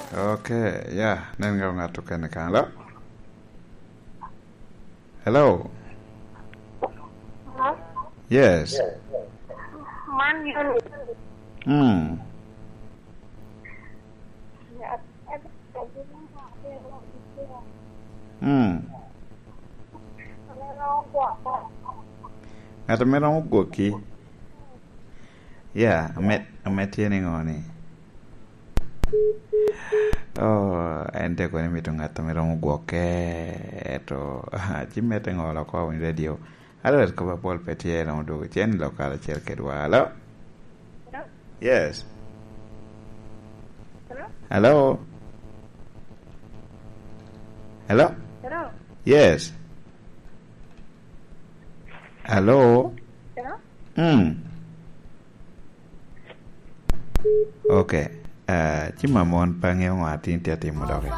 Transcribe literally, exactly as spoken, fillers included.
Okay, yeah, then go to Hello? Hello? Hello? Yes. Man unit. Hmm. Hmm. Ngata merong goki. Yeah, I met I met yening on it. Oh, ente ko ni mitu ngata merong goke to ji mete ngola ko on radio. Allora ko ba pol petiere on do chen lokala cerke wala. Hello? Yes. Hello? Hello? Hello? Hello? Yes. Hello? Hello? Hmm. Okay. Uh, Chima mon pangyo ngatin tiati mo daw.